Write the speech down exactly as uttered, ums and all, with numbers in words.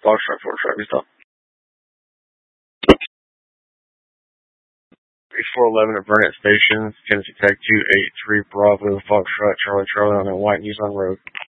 Foxtrot, Foxtrot, restop. eight four eleven at Burnett Station, Tennessee Tech two eight three Bravo, Foxtrot, Charlie Charlie on the White Nissan Road.